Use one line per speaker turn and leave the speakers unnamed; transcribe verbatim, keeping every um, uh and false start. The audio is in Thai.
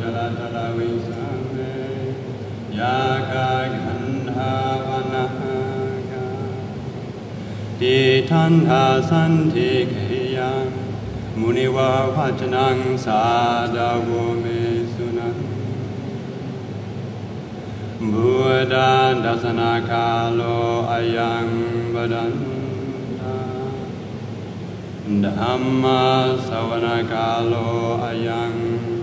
ลาตระวิสังเมยากาขันธาวนาคาติทันทาสันติเกยังมุนิวาวัจนังสาดาวเมสุนังบุตรดัสนาคาโลอายังบดันตาธัมมาสวนาคาโลอายัง